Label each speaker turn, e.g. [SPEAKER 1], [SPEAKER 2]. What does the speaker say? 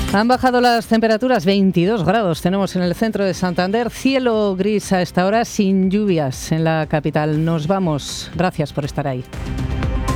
[SPEAKER 1] Han bajado las temperaturas, 22 grados tenemos en el centro de Santander, cielo gris a esta hora, sin lluvias en la capital. Nos vamos, gracias por estar ahí.